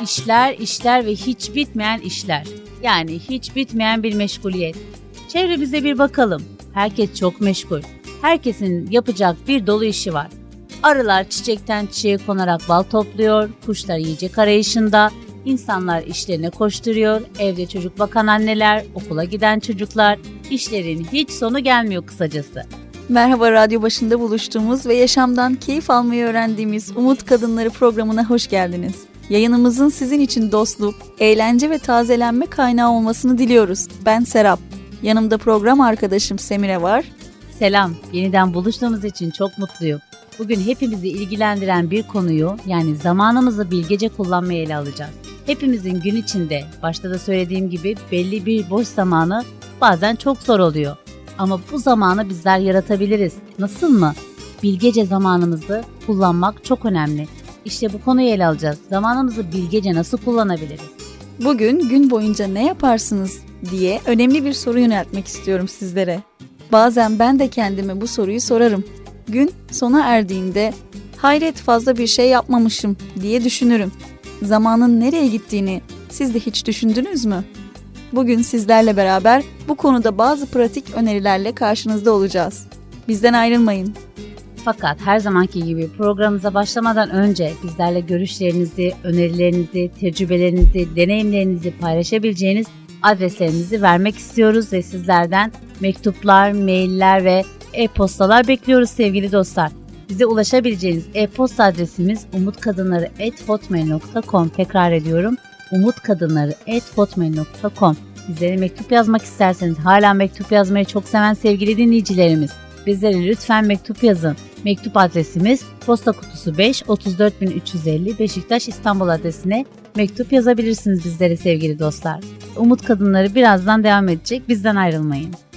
İşler, işler ve hiç bitmeyen işler. Yani hiç bitmeyen bir meşguliyet. Çevremize bir bakalım. Herkes çok meşgul. Herkesin yapacak bir dolu işi var. Arılar çiçekten çiçeğe konarak bal topluyor, kuşlar yiyecek arayışında, insanlar işlerine koşturuyor, evde çocuk bakan anneler, okula giden çocuklar, işlerin hiç sonu gelmiyor kısacası. Merhaba, radyo başında buluştuğumuz ve yaşamdan keyif almayı öğrendiğimiz Umut Kadınları programına hoş geldiniz. Yayınımızın sizin için dostluk, eğlence ve tazelenme kaynağı olmasını diliyoruz. Ben Serap, yanımda program arkadaşım Semire var. Selam, yeniden buluştuğumuz için çok mutluyum. Bugün hepimizi ilgilendiren bir konuyu, yani zamanımızı bilgece kullanmayı ele alacağız. Hepimizin gün içinde, başta da söylediğim gibi belli bir boş zamanı bazen çok zor oluyor. Ama bu zamanı bizler yaratabiliriz. Nasıl mı? Bilgece zamanımızı kullanmak çok önemli. İşte bu konuyu ele alacağız. Zamanımızı bilgece nasıl kullanabiliriz? Bugün gün boyunca ne yaparsınız diye önemli bir soru yöneltmek istiyorum sizlere. Bazen ben de kendime bu soruyu sorarım. Gün sona erdiğinde hayret fazla bir şey yapmamışım diye düşünürüm. Zamanın nereye gittiğini siz de hiç düşündünüz mü? Bugün sizlerle beraber bu konuda bazı pratik önerilerle karşınızda olacağız. Bizden ayrılmayın. Fakat her zamanki gibi programımıza başlamadan önce bizlerle görüşlerinizi, önerilerinizi, tecrübelerinizi, deneyimlerinizi paylaşabileceğiniz adreslerimizi vermek istiyoruz ve sizlerden mektuplar, mailler ve e-postalar bekliyoruz sevgili dostlar. Bize ulaşabileceğiniz e-posta adresimiz umutkadınları@hotmail.com. Tekrar ediyorum, umutkadınları@hotmail.com. Bizlere mektup yazmak isterseniz, hala mektup yazmayı çok seven sevgili dinleyicilerimiz, bizlere lütfen mektup yazın. Mektup adresimiz Posta Kutusu 5 34350 Beşiktaş İstanbul adresine mektup yazabilirsiniz bizlere sevgili dostlar. Umut Kadınları birazdan devam edecek. Bizden ayrılmayın.